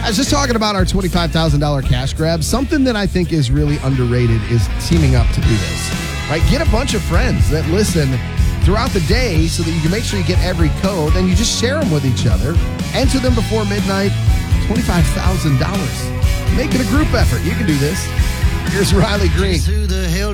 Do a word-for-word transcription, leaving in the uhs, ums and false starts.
I was just talking about our twenty-five thousand dollars cash grab. Something that I think is really underrated is teaming up to do this. Right? Get a bunch of friends that listen throughout the day so that you can make sure you get every code, and you just share them with each other. Enter them before midnight. twenty-five thousand dollars. Make it a group effort. You can do this. Here's Riley Green. Who the hell